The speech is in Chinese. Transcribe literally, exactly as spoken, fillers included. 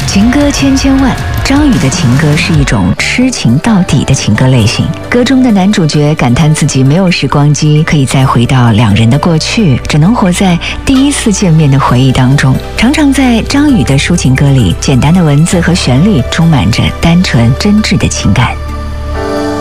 情歌千千万，张宇的情歌是一种痴情到底的情歌类型。歌中的男主角感叹自己没有时光机，可以再回到两人的过去，只能活在第一次见面的回忆当中。常常在张宇的抒情歌里，简单的文字和旋律充满着单纯真挚的情感。